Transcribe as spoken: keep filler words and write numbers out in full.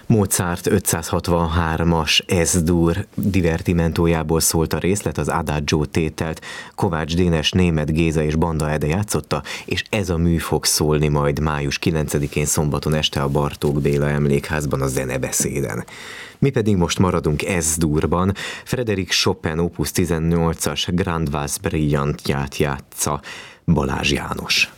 Mozart ötszázhatvanhármas Es-dur divertimentójából szólt a részlet, az Adagio tételt Kovács Dénes, Németh Géza és Banda Ede játszotta, és ez a mű fog szólni majd május kilencedikén szombaton este a Bartók Béla Emlékházban a zenebeszéden. Mi pedig most maradunk Es-durban. Frédéric Chopin opus tizennyolcas Grande Valse Brillantját játsza Balázs János.